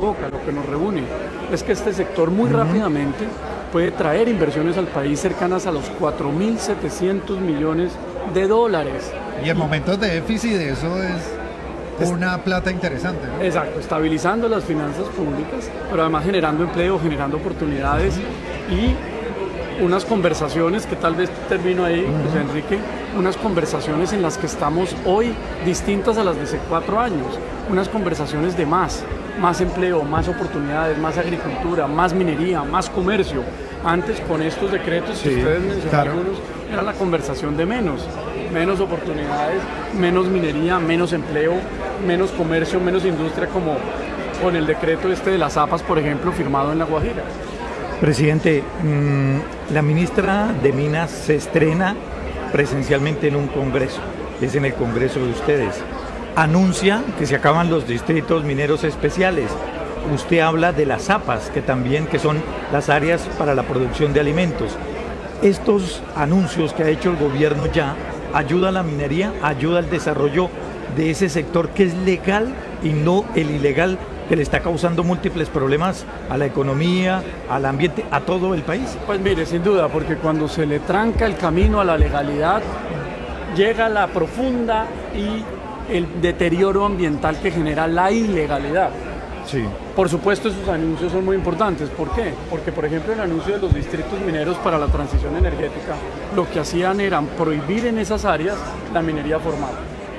toca, lo que nos reúne, es que este sector muy rápidamente puede traer inversiones al país cercanas a los 4.700 millones de dólares. Y en momentos de déficit eso es una plata interesante, ¿no? Exacto, estabilizando las finanzas públicas, pero además generando empleo, generando oportunidades y unas conversaciones que tal vez termino ahí, José Enrique, unas conversaciones en las que estamos hoy distintas a las de hace 4 años, unas conversaciones de más empleo, más oportunidades, más agricultura, más minería, más comercio. Antes con estos decretos que ustedes mencionaron, claro, era la conversación de menos oportunidades, menos minería, menos empleo, menos comercio, menos industria, como con el decreto de las APAS, por ejemplo, firmado en La Guajira. Presidente, la ministra de Minas se estrena presencialmente en un congreso, es en el congreso de ustedes. Anuncia que se acaban los distritos mineros especiales. Usted habla de las APAS, que son las áreas para la producción de alimentos. Estos anuncios que ha hecho el gobierno ya ayuda a la minería, ayuda al desarrollo de ese sector que es legal y no el ilegal, que le está causando múltiples problemas a la economía, al ambiente, a todo el país. Pues mire, sin duda, porque cuando se le tranca el camino a la legalidad, llega la profunda y el deterioro ambiental que genera la ilegalidad. Sí. Por supuesto, esos anuncios son muy importantes. ¿Por qué? Porque, por ejemplo, el anuncio de los distritos mineros para la transición energética, lo que hacían era prohibir en esas áreas la minería formal.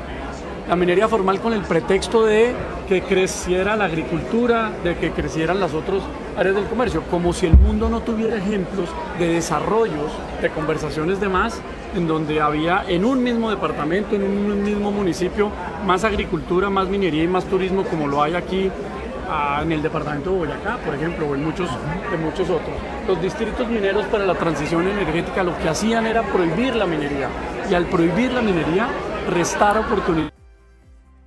La minería formal con el pretexto de que creciera la agricultura, de que crecieran las otras áreas del comercio, como si el mundo no tuviera ejemplos de desarrollos, de conversaciones de más, en donde había en un mismo departamento, en un mismo municipio, más agricultura, más minería y más turismo, como lo hay aquí en el departamento de Boyacá, por ejemplo, o en muchos otros. Los distritos mineros para la transición energética lo que hacían era prohibir la minería, y al prohibir la minería, restar oportunidades.